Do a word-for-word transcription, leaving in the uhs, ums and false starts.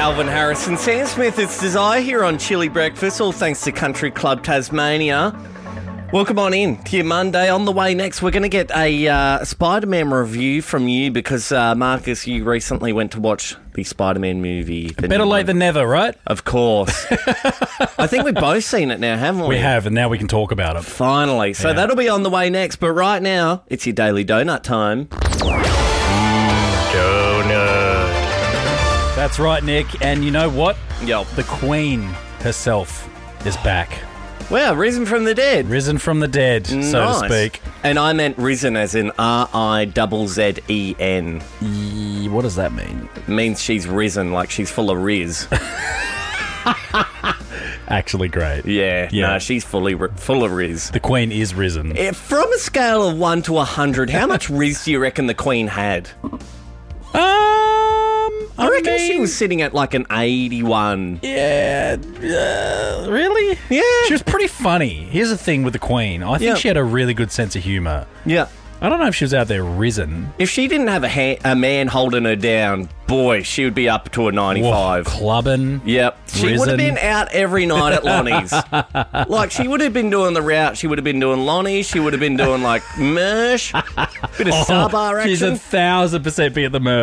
Calvin Harris and Sam Smith. It's Desire here on Chili Breakfast, all thanks to Country Club Tasmania. Welcome on in to your Monday. On the way next, we're going to get a uh, Spider-Man review from you because, uh, Marcus, you recently went to watch the Spider-Man movie. Better late than never, right? Of course. I think we've both seen it now, haven't we? We have, and now we can talk about it. Finally. So Yeah. that'll be on the way next. But right now, it's your Daily Donut time. Donut. That's right, Nick. And you know what? Yo. The Queen herself is back. Wow, risen from the dead. Risen from the dead, so Nice. to speak. And I meant risen as in R I Z Z E N. E- what does that mean? It means she's risen, like she's full of riz. Actually great. Yeah, Yeah. no, she's fully ri- full of riz. The Queen is risen. Eh, From a scale of one to a hundred, how much riz do you reckon the Queen had? Um, I reckon mean, she was sitting at like an eighty-one. Yeah, uh, really? Yeah. She was pretty funny. Here's the thing with the Queen. I think Yeah. she had a really good sense of humour. Yeah. I don't know if she was out there risen. If she didn't have a, ha- a man holding her down, boy, she would be up to a ninety-five. Whoa, clubbing. Yep. She would have Risen. been out every night at Lonnie's. Like, she would have been doing the route. She would have been doing Lonnie. She would have been doing, like, Mersh. Bit of Starbar action. She's a thousand percent be at the Merc.